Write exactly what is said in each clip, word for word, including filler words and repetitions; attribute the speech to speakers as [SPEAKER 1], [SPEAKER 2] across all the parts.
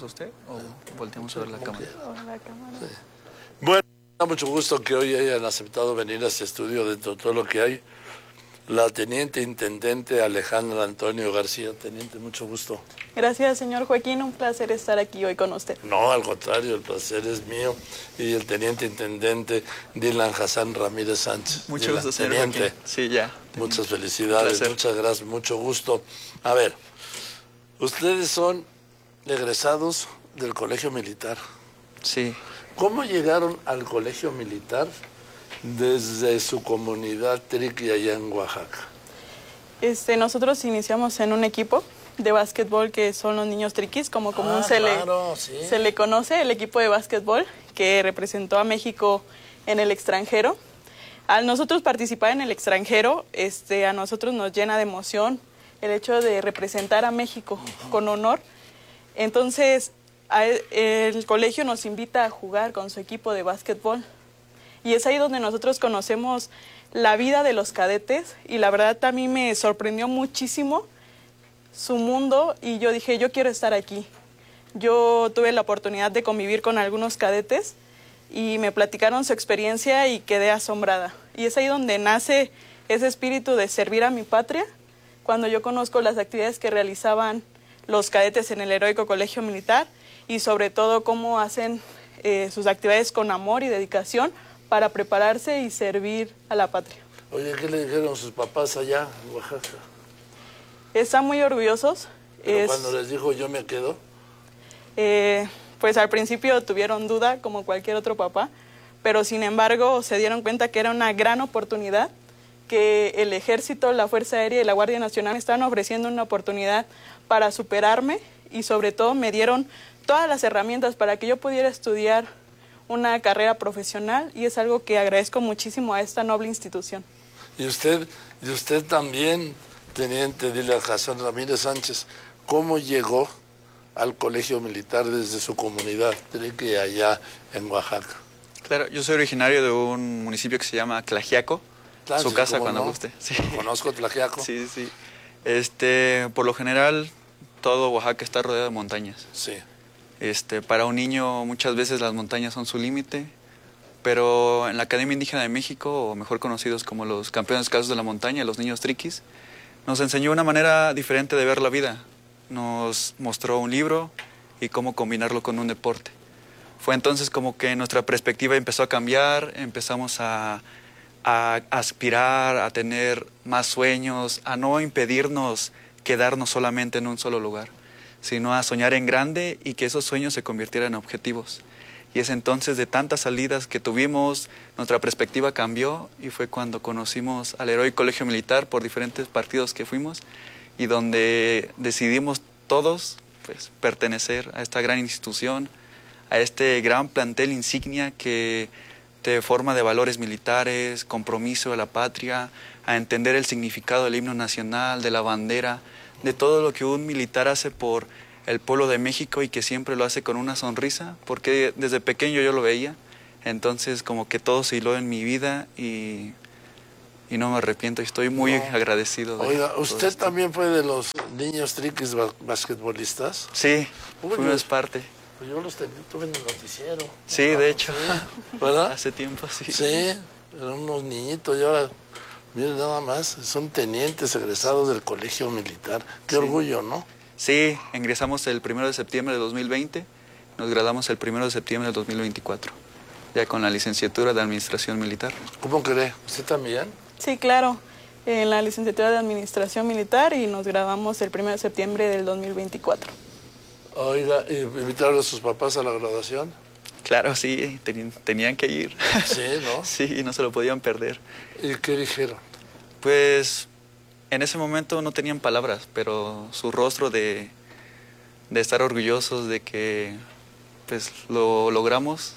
[SPEAKER 1] a usted o volteamos a ver la cámara?
[SPEAKER 2] La cámara.
[SPEAKER 3] Sí. Bueno, me da mucho gusto que hoy hayan aceptado venir a este estudio dentro de todo lo que hay. La teniente intendente Alejandra Antonio García. Teniente, mucho gusto.
[SPEAKER 2] Gracias, señor Joaquín. Un placer estar aquí hoy con usted.
[SPEAKER 3] No, al contrario, el placer es mío. Y el teniente intendente Dylan Hassan Ramírez Sánchez.
[SPEAKER 1] Mucho
[SPEAKER 3] Dylan,
[SPEAKER 1] gusto, señor
[SPEAKER 3] teniente.
[SPEAKER 1] Joaquín. Sí, ya.
[SPEAKER 3] Muchas felicidades, muchas gracias, mucho gusto. A ver, ustedes son egresados del Colegio Militar.
[SPEAKER 1] Sí.
[SPEAKER 3] ¿Cómo llegaron al Colegio Militar desde su comunidad triqui allá en Oaxaca?
[SPEAKER 2] Este, nosotros iniciamos en un equipo de básquetbol que son los niños triquis, como común
[SPEAKER 3] Ah,
[SPEAKER 2] se,
[SPEAKER 3] claro,
[SPEAKER 2] le,
[SPEAKER 3] sí.
[SPEAKER 2] se le conoce, el equipo de básquetbol que representó a México en el extranjero. Al nosotros participar en el extranjero, este, a nosotros nos llena de emoción el hecho de representar a México uh-huh. con honor. Entonces, a, el colegio nos invita a jugar con su equipo de básquetbol. Y es ahí donde nosotros conocemos la vida de los cadetes y la verdad a mí me sorprendió muchísimo su mundo y yo dije, yo quiero estar aquí. Yo tuve la oportunidad de convivir con algunos cadetes y me platicaron su experiencia y quedé asombrada. Y es ahí donde nace ese espíritu de servir a mi patria, cuando yo conozco las actividades que realizaban los cadetes en el Heroico Colegio Militar y sobre todo cómo hacen eh, sus actividades con amor y dedicación para prepararse y servir a la patria.
[SPEAKER 3] Oye, ¿qué le dijeron sus papás allá en Oaxaca?
[SPEAKER 2] Están muy orgullosos.
[SPEAKER 3] Pero
[SPEAKER 2] es,
[SPEAKER 3] cuando les dijo yo me quedo.
[SPEAKER 2] Eh, pues al principio tuvieron duda, como cualquier otro papá, pero sin embargo se dieron cuenta que era una gran oportunidad, que el Ejército, la Fuerza Aérea y la Guardia Nacional estaban ofreciendo una oportunidad para superarme y sobre todo me dieron todas las herramientas para que yo pudiera estudiar una carrera profesional y es algo que agradezco muchísimo a esta noble institución.
[SPEAKER 3] Y usted, y usted también, teniente Dylan Hassan Ramírez Sánchez, ¿cómo llegó al Colegio Militar desde su comunidad triqui allá en Oaxaca?
[SPEAKER 1] Claro, yo soy originario de un municipio que se llama Tlaxiaco,
[SPEAKER 3] claro,
[SPEAKER 1] su
[SPEAKER 3] sí,
[SPEAKER 1] casa cuando
[SPEAKER 3] no.
[SPEAKER 1] guste. Sí.
[SPEAKER 3] Conozco Tlaxiaco.
[SPEAKER 1] Sí, sí. Este, por lo general, todo Oaxaca está rodeado de montañas.
[SPEAKER 3] Sí.
[SPEAKER 1] Este, para un niño muchas veces las montañas son su límite, pero en la Academia Indígena de México, o mejor conocidos como los campeones descalzos de la montaña, los niños triquis, nos enseñó una manera diferente de ver la vida. Nos mostró un libro y cómo combinarlo con un deporte. Fue entonces como que nuestra perspectiva empezó a cambiar, empezamos a, a aspirar, a tener más sueños, a no impedirnos quedarnos solamente en un solo lugar, sino a soñar en grande y que esos sueños se convirtieran en objetivos. Y es entonces de tantas salidas que tuvimos, nuestra perspectiva cambió y fue cuando conocimos al Heroico Colegio Militar por diferentes partidos que fuimos y donde decidimos todos pues, pertenecer a esta gran institución, a este gran plantel insignia que te forma de valores militares, compromiso de la patria, a entender el significado del himno nacional, de la bandera, de todo lo que un militar hace por el pueblo de México y que siempre lo hace con una sonrisa, porque desde pequeño yo lo veía, entonces como que todo se hiló en mi vida y, y no me arrepiento, y estoy muy no. agradecido. De
[SPEAKER 3] Oiga, ¿usted
[SPEAKER 1] esto.
[SPEAKER 3] también fue de los niños triquis basquetbolistas?
[SPEAKER 1] Sí,
[SPEAKER 3] Uy,
[SPEAKER 1] fuimos parte.
[SPEAKER 3] Pues yo los tenía, tuve en el noticiero.
[SPEAKER 1] Sí, de hecho,
[SPEAKER 3] sí. ¿Verdad?
[SPEAKER 1] Hace tiempo, sí.
[SPEAKER 3] Sí, eran unos niñitos y ahora, miren nada más, son tenientes egresados del Colegio Militar. Qué sí. orgullo, ¿no?
[SPEAKER 1] Sí, ingresamos el primero de septiembre de dos mil veinte, nos graduamos el primero de septiembre de dos mil veinticuatro, ya con la licenciatura de Administración Militar.
[SPEAKER 3] ¿Cómo cree? ¿Usted también?
[SPEAKER 2] Sí, claro, en la licenciatura de Administración Militar y nos graduamos el primero de septiembre del dos mil veinticuatro.
[SPEAKER 3] Oiga, ¿invitaron a sus papás a la graduación?
[SPEAKER 1] Claro, sí, ten, tenían que ir.
[SPEAKER 3] Sí, ¿no?
[SPEAKER 1] Sí, no se lo podían perder.
[SPEAKER 3] ¿Y qué dijeron?
[SPEAKER 1] Pues en ese momento no tenían palabras, pero su rostro de, de estar orgullosos de que pues lo logramos,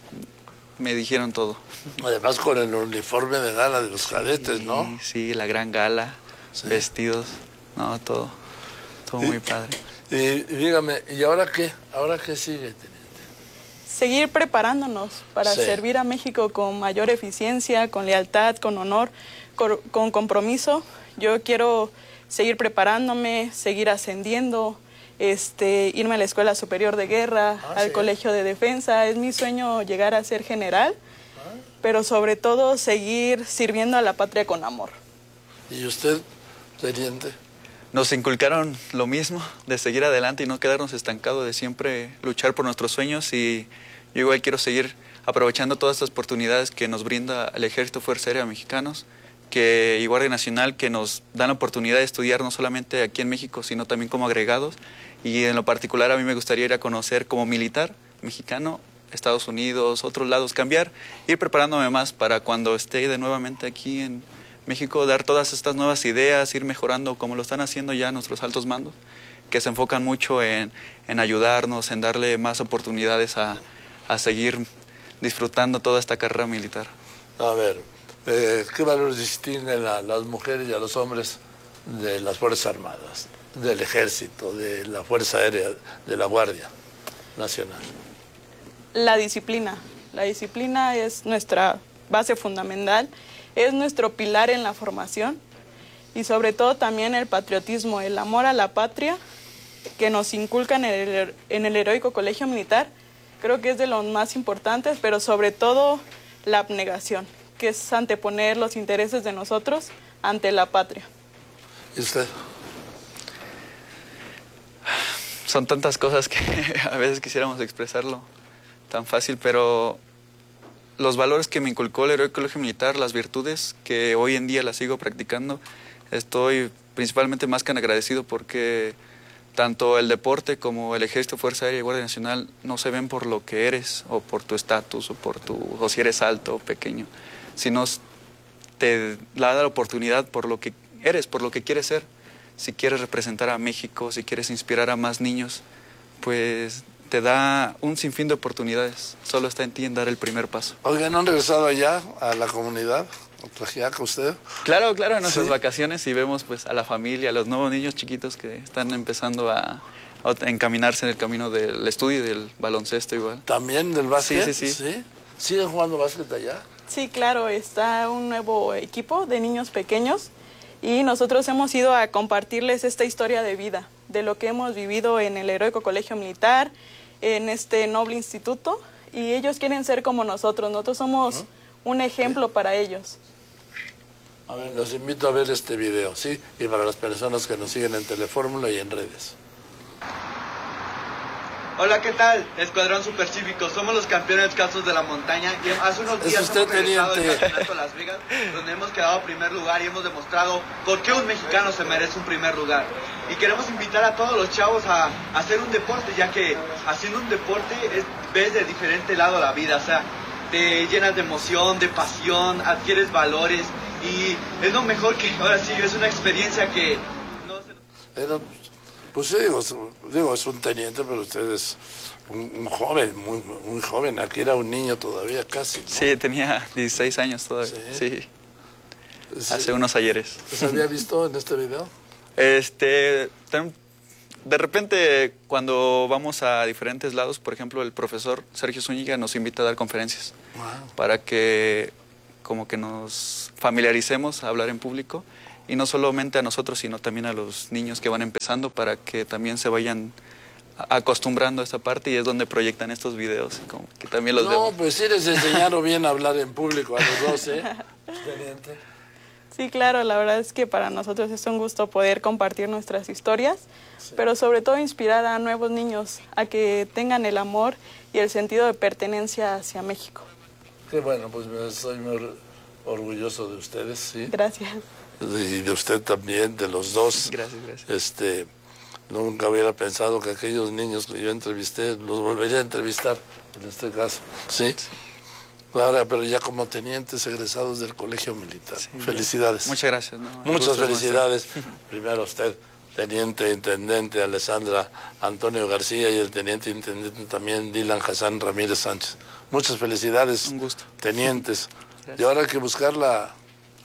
[SPEAKER 1] me dijeron todo.
[SPEAKER 3] Además con el uniforme de gala de los cadetes,
[SPEAKER 1] sí,
[SPEAKER 3] ¿no?
[SPEAKER 1] Sí, la gran gala, sí. Vestidos, no, todo, todo
[SPEAKER 3] y,
[SPEAKER 1] muy padre.
[SPEAKER 3] Y, y dígame, ¿y ahora qué? ¿Ahora qué sigue, teniente?
[SPEAKER 2] Seguir preparándonos para
[SPEAKER 3] sí.
[SPEAKER 2] servir a México con mayor eficiencia, con lealtad, con honor, con, con compromiso. Yo quiero seguir preparándome, seguir ascendiendo, este, irme a la Escuela Superior de Guerra,
[SPEAKER 3] Ah,
[SPEAKER 2] al
[SPEAKER 3] sí.
[SPEAKER 2] Colegio de Defensa. Es mi sueño llegar a ser general, pero sobre todo seguir sirviendo a la patria con amor.
[SPEAKER 3] ¿Y usted, teniente?
[SPEAKER 1] Nos inculcaron lo mismo, de seguir adelante y no quedarnos estancados, de siempre luchar por nuestros sueños, y yo igual quiero seguir aprovechando todas estas oportunidades que nos brinda el Ejército Fuerza Aérea Mexicanos que, y Guardia Nacional, que nos dan la oportunidad de estudiar no solamente aquí en México, sino también como agregados, y en lo particular a mí me gustaría ir a conocer como militar mexicano Estados Unidos, otros lados, cambiar, ir preparándome más para cuando esté de nuevamente aquí en México, dar todas estas nuevas ideas, ir mejorando como lo están haciendo ya nuestros altos mandos, que se enfocan mucho en, en ayudarnos, en darle más oportunidades a, a seguir disfrutando toda esta carrera militar.
[SPEAKER 3] A ver, eh, ¿qué valores distinguen a las mujeres y a los hombres de las Fuerzas Armadas, del Ejército, de la Fuerza Aérea, de la Guardia Nacional?
[SPEAKER 2] La disciplina. La disciplina es nuestra base fundamental, es nuestro pilar en la formación, y sobre todo también el patriotismo, el amor a la patria que nos inculcan en el, en el Heroico Colegio Militar. Creo que es de los más importantes, pero sobre todo la abnegación, que es anteponer los intereses de nosotros ante la patria.
[SPEAKER 3] ¿Y usted?
[SPEAKER 1] Son tantas cosas que a veces quisiéramos expresarlo tan fácil, pero los valores que me inculcó el Heroico Colegio Militar, las virtudes que hoy en día las sigo practicando, estoy principalmente más que agradecido porque tanto el deporte como el Ejército, Fuerza Aérea y Guardia Nacional no se ven por lo que eres o por tu estatus o por tu o si eres alto o pequeño, sino te da la oportunidad por lo que eres, por lo que quieres ser. Si quieres representar a México, si quieres inspirar a más niños, pues te da un sinfín de oportunidades. Solo está en ti en dar el primer paso.
[SPEAKER 3] Oigan, ¿no han regresado allá a la comunidad? ¿A Tlaxiaca usted?
[SPEAKER 1] Claro, claro, en nuestras
[SPEAKER 3] ¿Sí?
[SPEAKER 1] vacaciones, y vemos pues a la familia, a los nuevos niños chiquitos que están empezando a, a encaminarse en el camino del estudio y del baloncesto igual.
[SPEAKER 3] ¿También del básquet?
[SPEAKER 1] Sí, sí, sí.
[SPEAKER 3] ¿Siguen jugando básquet allá?
[SPEAKER 2] Sí, claro, está un nuevo equipo de niños pequeños y nosotros hemos ido a compartirles esta historia de vida, de lo que hemos vivido en el Heroico Colegio Militar, en este noble instituto, y ellos quieren ser como nosotros. Nosotros somos
[SPEAKER 3] ¿Ah?
[SPEAKER 2] un ejemplo para ellos.
[SPEAKER 3] A ver, los invito a ver este video, ¿sí? Y para las personas que nos siguen en Telefórmula y en redes.
[SPEAKER 4] Hola, ¿qué tal? Escuadrón Supercívico, somos los campeones casos de la montaña y hace unos
[SPEAKER 3] ¿Es
[SPEAKER 4] días
[SPEAKER 3] usted,
[SPEAKER 4] hemos regresado del
[SPEAKER 3] teniente?
[SPEAKER 4] campeonato Las Vegas, donde hemos quedado en primer lugar y hemos demostrado por qué un mexicano se merece un primer lugar. Y queremos invitar a todos los chavos a, a hacer un deporte, ya que haciendo un deporte es, ves de diferente lado la vida, o sea, te llenas de emoción, de pasión, adquieres valores y es lo mejor que ahora sí, es una experiencia que no se...
[SPEAKER 3] Era, pues sí, digo, es- digo, es un teniente, pero usted es un, un joven, muy, muy joven. Aquí era un niño todavía casi, ¿no?
[SPEAKER 1] Sí, tenía dieciséis años todavía.
[SPEAKER 3] Sí.
[SPEAKER 1] Sí,
[SPEAKER 3] Sí.
[SPEAKER 1] hace unos ayeres.
[SPEAKER 3] ¿Se había visto en este video?
[SPEAKER 1] Este, tam- de repente cuando vamos a diferentes lados, por ejemplo, el profesor Sergio Zúñiga nos invita a dar conferencias
[SPEAKER 3] Wow.
[SPEAKER 1] para que como que nos familiaricemos a hablar en público, y no solamente a nosotros, sino también a los niños que van empezando, para que también se vayan a- acostumbrando a esta parte, y es donde proyectan estos videos, como que también los
[SPEAKER 3] No,
[SPEAKER 1] vemos.
[SPEAKER 3] pues sí les enseñaron bien a hablar en público a los dos, ¿eh? Teniente.
[SPEAKER 2] Sí, claro, la verdad es que para nosotros es un gusto poder compartir nuestras historias,
[SPEAKER 3] Sí.
[SPEAKER 2] pero sobre todo inspirar a nuevos niños a que tengan el amor y el sentido de pertenencia hacia México.
[SPEAKER 3] Qué bueno, pues me- estoy muy or- orgulloso de ustedes, ¿sí?
[SPEAKER 2] Gracias.
[SPEAKER 3] Y de usted también, de los dos.
[SPEAKER 1] Gracias, gracias.
[SPEAKER 3] Este, nunca hubiera pensado que aquellos niños que yo entrevisté los volvería a entrevistar, en este caso, ¿sí? Ahora, pero ya como tenientes egresados del Colegio Militar.
[SPEAKER 1] Sí,
[SPEAKER 3] Felicidades.
[SPEAKER 1] Muchas gracias. ¿no? El
[SPEAKER 3] Muchas
[SPEAKER 1] gusto es nuestro.
[SPEAKER 3] felicidades. Primero a usted, teniente intendente Alessandra Antonio García, y el teniente intendente también Dylan Hassan Ramírez Sánchez. Muchas felicidades,
[SPEAKER 1] Un gusto.
[SPEAKER 3] tenientes.
[SPEAKER 1] Gracias.
[SPEAKER 3] Y ahora hay que buscar la,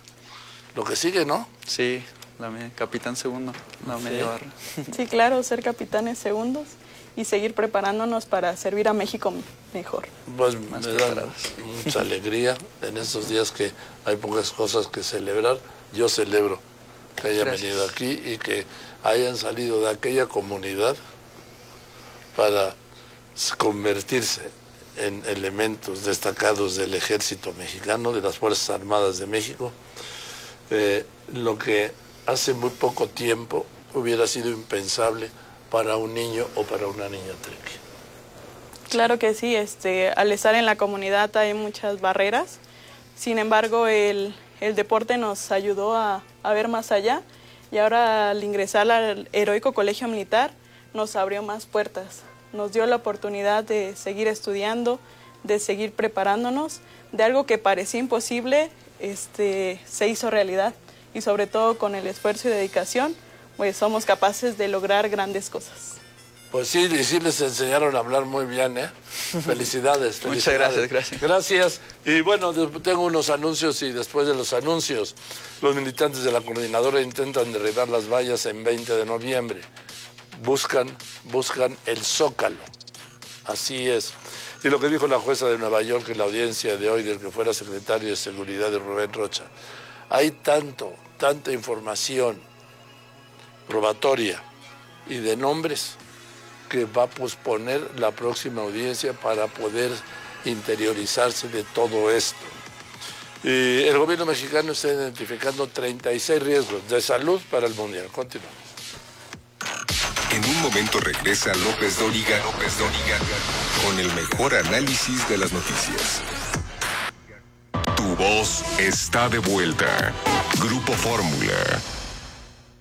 [SPEAKER 3] lo que sigue, ¿no?
[SPEAKER 1] Sí, la me- capitán segundo, la
[SPEAKER 3] Sí.
[SPEAKER 1] media barra.
[SPEAKER 2] Sí, claro, ser capitanes segundos y seguir preparándonos para servir a México mejor.
[SPEAKER 3] Pues
[SPEAKER 1] Más
[SPEAKER 3] me da
[SPEAKER 1] preparados.
[SPEAKER 3] mucha alegría en estos días que hay pocas cosas que celebrar. Yo celebro que hayan
[SPEAKER 1] Gracias.
[SPEAKER 3] venido aquí y que hayan salido de aquella comunidad para convertirse en elementos destacados del ejército mexicano, de las Fuerzas Armadas de México, eh, lo que hace muy poco tiempo hubiera sido impensable para un niño o para una niña triqui.
[SPEAKER 2] Claro que sí, este, al estar en la comunidad hay muchas barreras, sin embargo el, el deporte nos ayudó a, a ver más allá y ahora al ingresar al Heroico Colegio Militar nos abrió más puertas, nos dio la oportunidad de seguir estudiando, de seguir preparándonos, de algo que parecía imposible, este, se hizo realidad y sobre todo con el esfuerzo y dedicación, pues somos capaces de lograr grandes cosas.
[SPEAKER 3] Pues sí, y sí les enseñaron a hablar muy bien, ¿eh? Felicidades, felicidades.
[SPEAKER 1] Muchas gracias, gracias.
[SPEAKER 3] Gracias. Y bueno, tengo unos anuncios y después de los anuncios, los militantes de la coordinadora intentan derribar las vallas en veinte de noviembre. Buscan, buscan el Zócalo. Así es. Y lo que dijo la jueza de Nueva York en la audiencia de hoy del que fuera secretario de Seguridad de Rubén Rocha. Hay tanto, tanta información probatoria y de nombres que va a posponer la próxima audiencia para poder interiorizarse de todo esto. Y el gobierno mexicano está identificando treinta y seis riesgos de salud para el Mundial. Continuamos.
[SPEAKER 5] En un momento regresa López Dóriga, López Dóriga con el mejor análisis de las noticias. Tu voz está de vuelta. Grupo Fórmula.